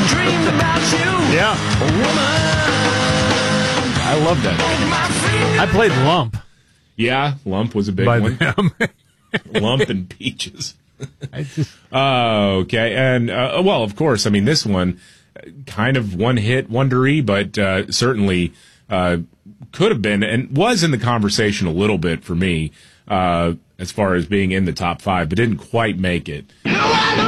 dreamed about you. Yeah. Woman. I love that. I played Lump Yeah, Lump was a big by one. them. Lump and Peaches. I just, Okay. And, well, of course, I mean, this one, kind of one-hit wondery, but certainly could have been and was in the conversation a little bit for me as far as being in the top 5, but didn't quite make it.